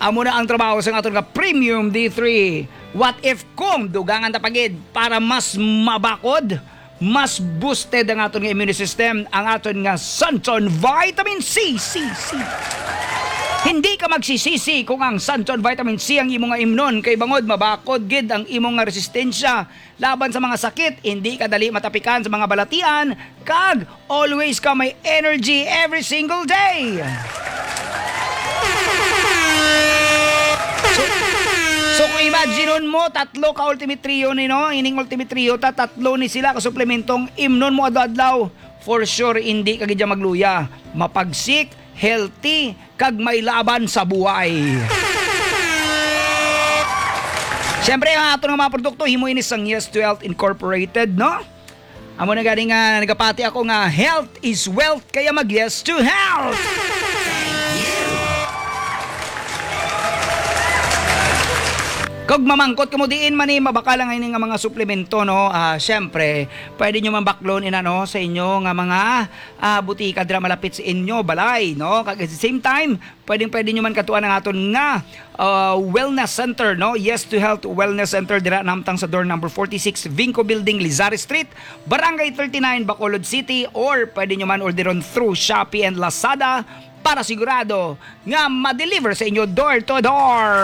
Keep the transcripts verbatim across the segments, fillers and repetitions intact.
amo na ang trabaho sa aton nga Premium D three. What if kung dugangan tapagid para mas mabakod, mas boosted ang aton nga immune system, ang aton nga Santon Vitamin C, C, C. Hindi ka magsisisi kung ang Santon Vitamin C ang imong nga imnon kay bangod mabakod gid ang imong nga resistensya laban sa mga sakit, hindi ka dali matapikan sa mga balatian, kag always ka may energy every single day. So, so kung imagineon mo, tatlo ka Ultimate Trio ni no, ining Ultimate Trio, ta tatlo ni sila ka suplementong imnon mo adlaw-adlaw. For sure, hindi ka gidya magluya. Mapagsik, healthy, kag may laban sa buhay. Siyempre, ang ato ng mga produkto, himuin isang Yes to Health Incorporated, no? Amo na galing nga, nagapati ako nga, health is wealth, kaya mag Yes to Health! Kung mamangkot ka mo diin man eh, mabaka lang nga mga suplemento, no? Uh, Siyempre, pwede nyo mambaklon ina, no? Sa inyo nga mga uh, butika dira malapit sa inyo, balay, no? At the same time, pwedeng pwede nyo man katuan ng aton nga uh, wellness center, no? Yes to Health Wellness Center dira namtang sa door number forty-six, Vinco Building, Lizares Street, Barangay thirty-nine, Bacolod City, or pwede nyo man orderon through Shopee and Lazada para sigurado nga ma-deliver sa inyo door to door.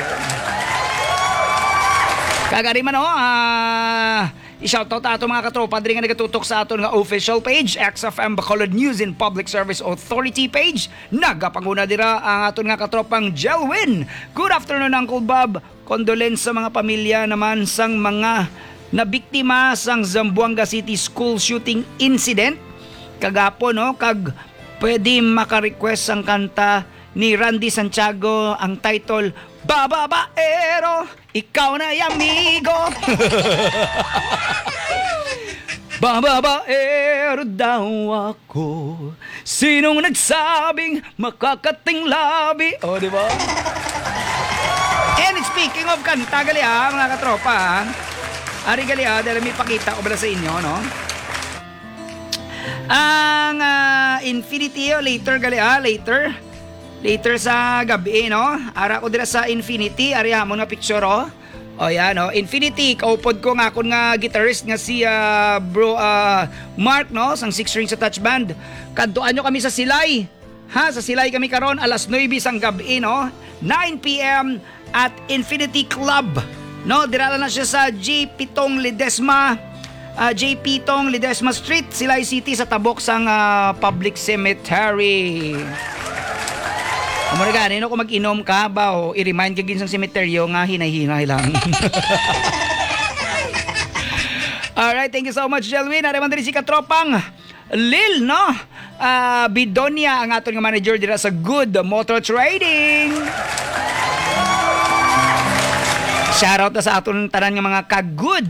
Kagari man o, ah, i-shoutout ato mga katropa diri nga nagatutok sa aton nga official page, X F M Bacolod News and Public Service Authority page. Nagapanguna dira ang aton nga katropang Jelwin. Good afternoon, Uncle Bob. Condolence sa mga pamilya naman sang mga nabiktima sang Zamboanga City School shooting incident. Kagapo, no, kag pwede maka-request ang kanta ni Randy Santiago, ang title Bababaero, ikaw na amigo. Bababaero daw ako, sinong nagsabing makakating labi? O, di ba? And speaking of kanta, gali ha, mga katropa, ha? Ari gali ha, dahil may pakita ko bala sa inyo, no? Ang uh, Infinity, oh, later gali ha, later. Later sa gabi, no? Ara ko dira sa Infinity, ari hamon nga picture, oh. O yan, no? Infinity, kaupod ko nga akong nga guitarist nga si uh, bro uh, Mark, no? Sang six string sa touch band. Kadtuan nyo kami sa Silay. Ha? Sa Silay kami karon alas nine sang gabi, no? nine p.m. at Infinity Club. No? Dira na siya sa J. Pitong Ledesma, uh, J. Pitong Ledesma Street, Silay City, sa tabok sang uh, Public Cemetery. Amor gani no, kung mag-inom ka ba o i-remind ka gin sa semeteryo nga hinay-hinay lang. Alright, thank you so much, Jelwin. Araman din si katropang Lil, no? Uh, Bidonia, ang aton nga manager dira sa Good Motor Trading. Shoutout na sa aton tanan nga mga ka-good.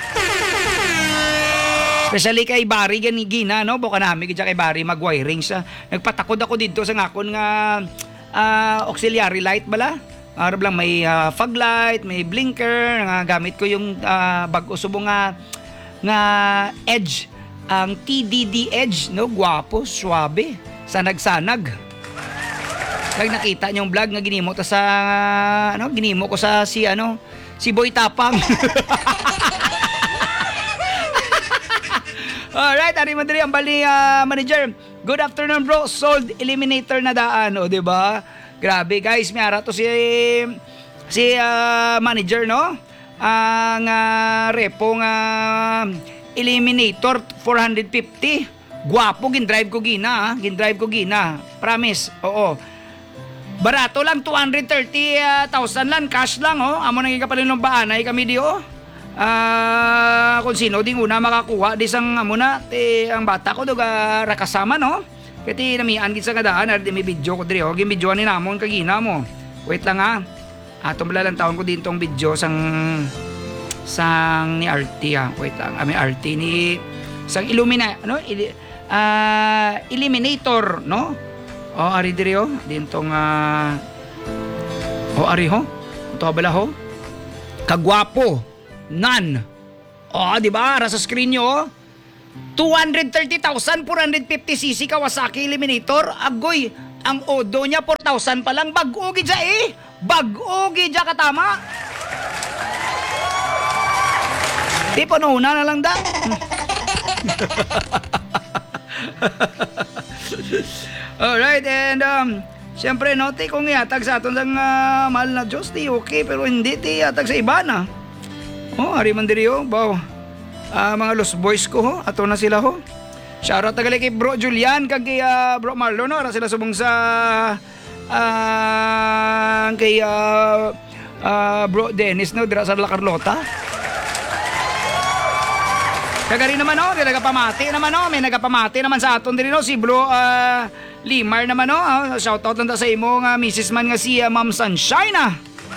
Especially kay Barry gani gina, no? Buka namin kay Barry mag-wiring siya. Nagpatakod ako dito sa ngakon nga Uh, auxiliary light bala. Arab lang may uh, fog light, may blinker, nga gamit ko yung uh, bag-o subo nga nga edge, ang T D D edge, no, gwapo, swabe, sanag-sanag. Kag nakita niyo yung vlog nga ginimo ta sa ano, ginimo ko sa si ano, si Boy Tapang. Alright, ari man diri ang bali uh, manager. Good afternoon, bro. Sold eliminator na daan, o, di ba? Grabe, guys. May ara to si si uh, manager, no? Ang uh, repo nga uh, eliminator four fifty. Guwapo, gin-drive ko gina, ha? Gin-drive ko gina. Promise. Oo. Barato lang, two hundred thirty thousand lang, cash lang, oh. Amo nang ikapaling ng baanay kami di, oh. Ah, uh, kung sino ding una makakuha di sang amo na ti ang bata ko duga ra kasama, no? Kati namian gid sa kadaan ar di may video ko diri, oh, gi video ni namon kagina mo. Wait lang ha. Ato bala lang taon ko din tong video sang sang ni R T, ha. Wait lang. Ami R T ni sang Illumina, ano? Ili, uh, Eliminator, no? Oh, ari diri, oh. Din tong uh, oh, ari ho. Ito bala ho. Kagwapo. None. Oh, di ba? Ra sa screen nyo, two hundred thirty thousand four hundred fifty cc Kawasaki Eliminator. Agoy, Ang odo niya four thousand pa lang. Bag-o gidya eh. Bag-o gidya katama. Di pa na na lang da. Alright, and um, siyempre no, ti kung iatag sa aton ng uh, mahal na Diyos, ti okay, pero hindi ti iatag sa iba na. Oh, ari man diri oh, baw. Ah, mga Los Boys ko ho, ato na sila ho. Shoutout tagali kay Bro Julian kag kay uh, Bro Marlon no, ara sila subong sa uh, kay uh, uh, Bro Dennis no, dira sa La Carlota. Kagari naman no, di nagapamati naman no, may nagapamati naman sa aton diri no si Bro uh, Limar naman no. Uh, shoutout lang ta sa imo nga Missus man nga si uh, Ma'am Sunshine ah.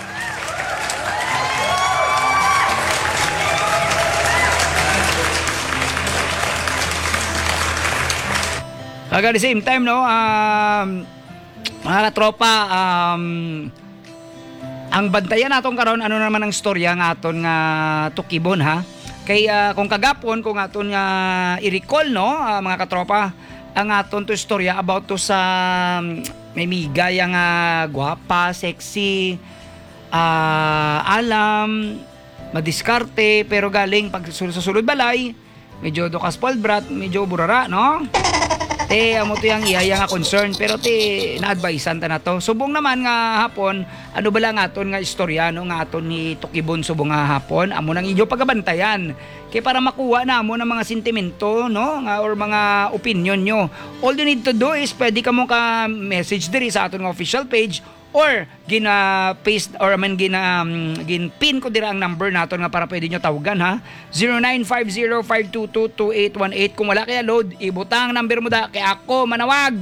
At the same time, no, um, mga katropa, um, ang bantayan naton karon ano naman ang storya nga aton nga tukibon ha. Kay uh, kung kagapon kung aton nga i-recall no, uh, mga katropa, ang aton to storya about to sa um, may migay nga gwapa, sexy, uh, alam, madiskarte pero galing pag susulod balay, medyo dokas polbrat, medyo burara no. Te, amo to yung iyaya nga concern pero te na-advisean ta na to. Subong naman nga hapon, ano bala nga aton nga istorya no nga aton ni Tukibon subong nga hapon, amo nang inyo pagabantayan. Kay para makuha na mo ng mga sentimento no nga or mga opinion nyo. All you need to do is pwede ka mo ka message diri sa aton nga official page or gina paste or I mean gina um, gin pin ko dira ang number naton nga para pwede nyo tawagan ha. zero nine five zero five two two two eight one eight. Kung wala kaya load, ibutang number mo da kay ako manawag.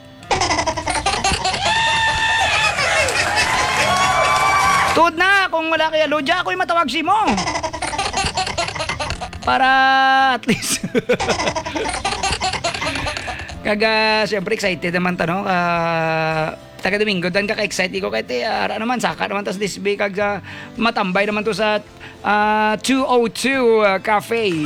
Tuod na kung wala kaya load, ako matawag si mo. Para at least kaga siyempre excited naman ta no. Uh, taga Domingo dan ka ka-excited ko kay ti ara naman saka naman tas this week kag uh, matambay naman to sa uh, two oh two uh, Cafe.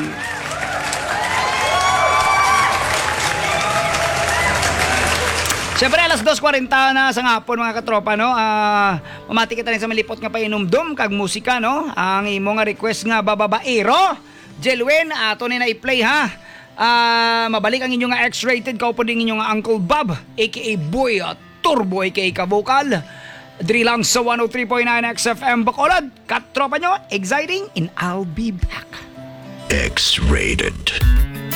Siyempre alas dos forty na sa ngapon mga katropa no. Uh, mamati kita rin sa malipot nga painumdum kag musika no. Ang imo nga request nga bababaero. Jelwin ato ni na i-play ha. Uh, mabalik ang inyo nga X-rated kaupo din inyo nga Uncle Bob aka Boy at Turbo aka Kabukal. Diri lang sa one oh three point nine X F M Bacolod. Katropa nyo, exciting and I'll be back. X-rated.